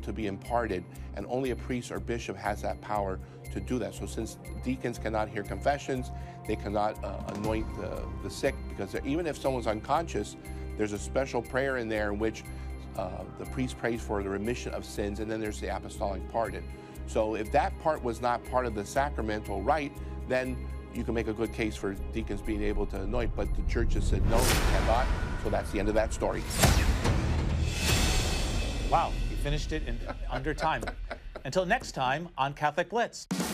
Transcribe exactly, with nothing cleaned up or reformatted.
to be imparted, and only a priest or bishop has that power to do that. So since deacons cannot hear confessions, they cannot uh, anoint the, the sick, because even if someone's unconscious, there's a special prayer in there in which uh, the priest prays for the remission of sins, and then there's the apostolic pardon. So if that part was not part of the sacramental rite, then you can make a good case for deacons being able to anoint, but the church has said no, they cannot, so that's the end of that story. Wow, you finished it in under time. Until next time on Catholic Blitz.